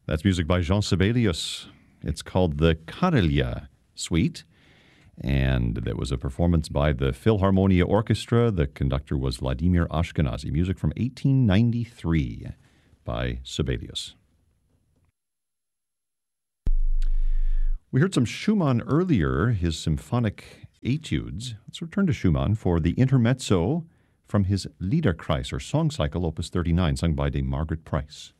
That's music by Jean Sibelius. It's called the Karelia Suite, and there was a performance by the Philharmonia Orchestra. The conductor was Vladimir Ashkenazy. Music from 1893 by Sibelius. We heard some Schumann earlier, his symphonic etudes. Let's return to Schumann for the intermezzo from his Liederkreis, or song cycle, opus 39, sung by Dame Margaret Price.